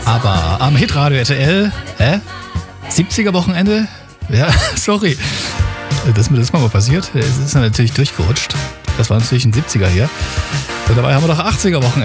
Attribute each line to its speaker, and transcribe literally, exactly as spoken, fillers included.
Speaker 1: Aber am Hitradio R T L, hä? siebziger-Wochenende? Ja, sorry. Dass mir das mal passiert. Es ist natürlich durchgerutscht. Das war natürlich ein siebziger hier. Und dabei haben wir doch achtziger-Wochenende.